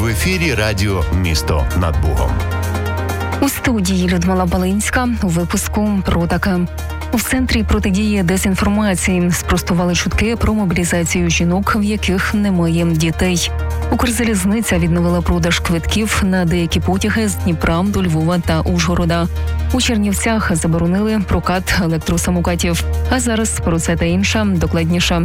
ефірі радіо «Місто над Бугом». У студії Людмила Балинська. У випуску про таке. У Центрі протидії дезінформації спростували чутки про мобілізацію жінок, в яких немає дітей. Укрзалізниця відновила продаж квитків на деякі потяги з Дніпра до Львова та Ужгорода. У Чернівцях заборонили прокат електросамокатів. А зараз про це та інше докладніше.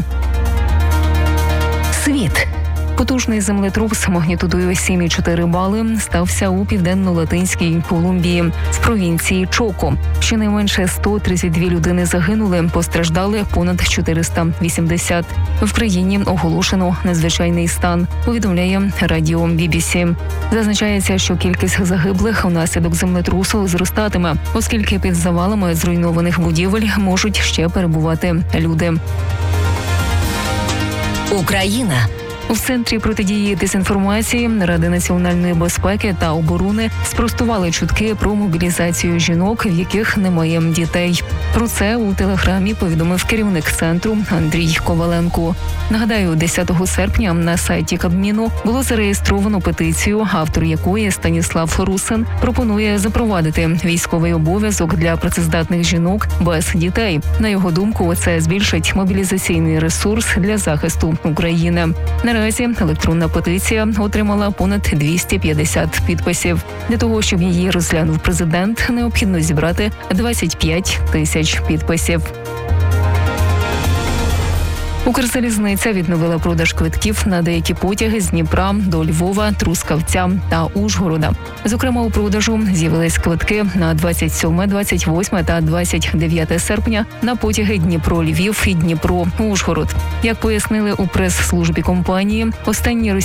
Світ. Потужний землетрус магнітудою 7,4 бали стався у південно-латинській Колумбії в провінції Чоко. Щонайменше 132 людини загинули, постраждали понад 480. В країні оголошено надзвичайний стан, повідомляє радіо BBC. Зазначається, що кількість загиблих внаслідок землетрусу зростатиме, оскільки під завалами зруйнованих будівель можуть ще перебувати люди. Україна. У Центрі протидії дезінформації Ради національної безпеки та оборони спростували чутки про мобілізацію жінок, в яких немає дітей. Про це у телеграмі повідомив керівник центру Андрій Коваленко. Нагадаю, 10 серпня на сайті Кабміну було зареєстровано петицію, автор якої Станіслав Русин пропонує запровадити військовий обов'язок для працездатних жінок без дітей. На його думку, це збільшить мобілізаційний ресурс для захисту України. Наразі електронна петиція отримала понад 250 підписів. Для того, щоб її розглянув президент, необхідно зібрати 25 тисяч підписів. Укрзалізниця відновила продаж квитків на деякі потяги з Дніпра до Львова, Трускавця та Ужгорода. Зокрема, у продажу з'явились квитки на 27, 28 та 29 серпня на потяги Дніпро-Львів і Дніпро-Ужгород. Як пояснили у прес-службі компанії, останні